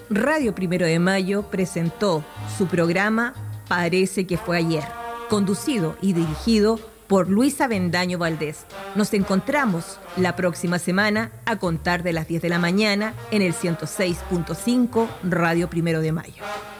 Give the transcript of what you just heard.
Radio Primero de Mayo presentó su programa Parece que fue ayer, conducido y dirigido por Luisa Avendaño Valdés. Nos encontramos la próxima semana a contar de las 10 de la mañana en el 106.5 Radio Primero de Mayo.